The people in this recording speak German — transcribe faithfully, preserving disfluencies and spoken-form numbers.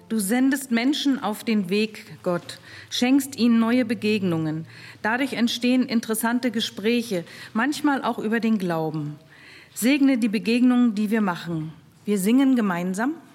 Du sendest Menschen auf den Weg, Gott, schenkst ihnen neue Begegnungen. Dadurch entstehen interessante Gespräche, manchmal auch über den Glauben. Segne die Begegnungen, die wir machen. Wir singen gemeinsam.